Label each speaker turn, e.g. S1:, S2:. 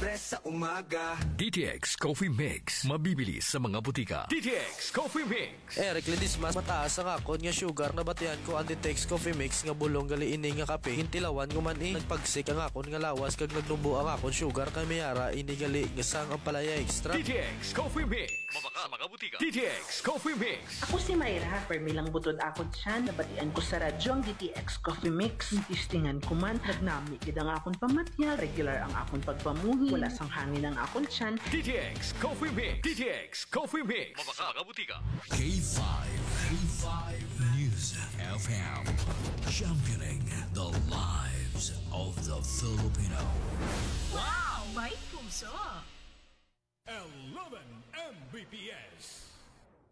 S1: libre sa umaga.
S2: DTX Coffee Mix. Mabibili sa mga butika. DTX Coffee Mix.
S3: Eric Ledismas mataas ang akon nga sugar na batian ko ang DTX Coffee Mix nga bulong gali ini nga kape. Hintilawan ko man nagpagsik ang akon nga lawas kag nagnubo ang akon sugar kay mayara ini gali nga sang ang palaya extra.
S2: DTX Coffee Mix. Mabaka mga butika. DTX Coffee Mix.
S4: Ako si Mayra, permilang butod akon siya, nabatian ko sa radyo ang DTX Coffee Mix. Tistingan ko man, nagnami gid ang akon pamatyag, regular ang akon pagpamuhi, wala sang hangin ang akon siyan.
S2: DTX Coffee Mix. DTX Coffee Mix. Mabaka mga butika.
S5: K5 News FM, championing the lives of the Filipino.
S6: Wow! May puso!
S7: 11 Mbps.